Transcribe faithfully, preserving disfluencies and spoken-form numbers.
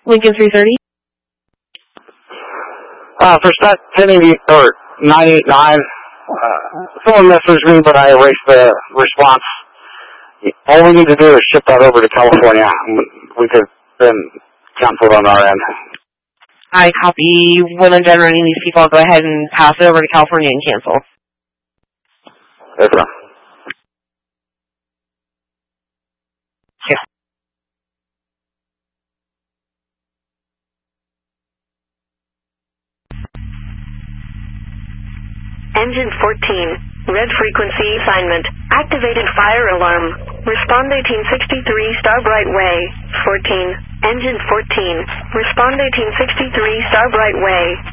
Lincoln three thirty. Uh, for stat ten eighty, or nine eighty-nine, uh, someone messaged me, but I erased the response. All we need to do is ship that over to California. We could then cancel it on our end. I copy. When I'm done running these people, I'll go ahead and pass it over to California and cancel. Yes, sir. Yes. Engine fourteen, red frequency assignment, activated fire alarm, respond eighteen sixty-three Starbright Way, fourteen, engine fourteen, respond eighteen sixty-three Starbright Way.